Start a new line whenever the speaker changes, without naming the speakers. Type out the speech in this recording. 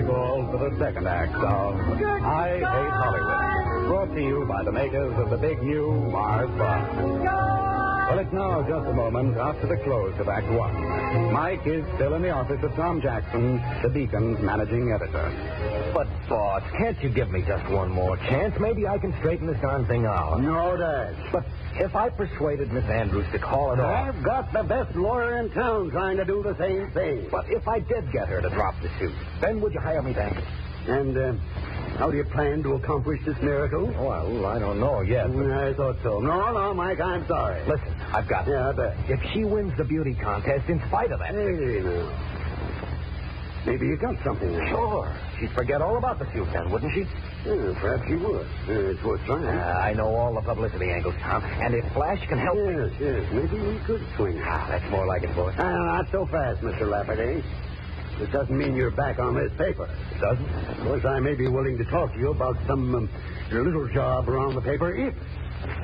call for the second act of I Hate Hollywood, brought to you by the makers of the big new Mars Bar. Well, it's now just a moment after the close of Act One. Mike is still in the office of Tom Jackson, the Beacon's managing editor.
But, boss, can't you give me just one more chance? Maybe I can straighten this darn thing out.
No, Dad.
But if I persuaded Miss Andrews to call it off...
I've got the best lawyer in town trying to do the same thing.
But if I did get her to drop the suit, then would you hire me then?
And, how do you plan to accomplish this miracle?
Well, I don't know yet.
I thought so. No, Mike, I'm sorry.
Listen, I've got...
Yeah, I bet.
If she wins the beauty contest in spite of that...
Hey, now. Maybe you got something there.
Sure. She'd forget all about the suit then, wouldn't she?
Yeah, perhaps she would. It's worth trying.
I know all the publicity angles, Tom. And if Flash can help me...
Yes. Maybe we could swing.
That's more like it, boss.
Not so fast, Mr. Lafferty. This doesn't mean you're back on this paper.
It doesn't?
Of course, I may be willing to talk to you about some little job around the paper if